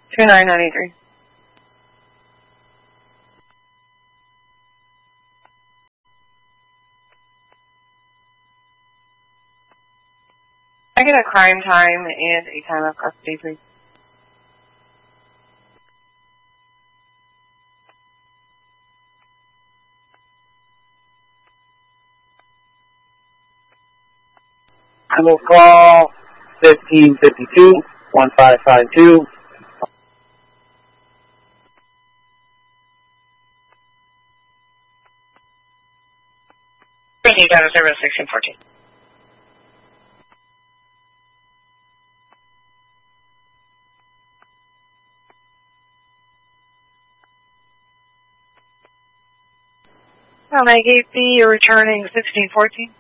2993. I get a crime time and a time of custody, please. I will call 1552-1552. Proceed out of service 1614. Well, I gave B, you're returning 1614.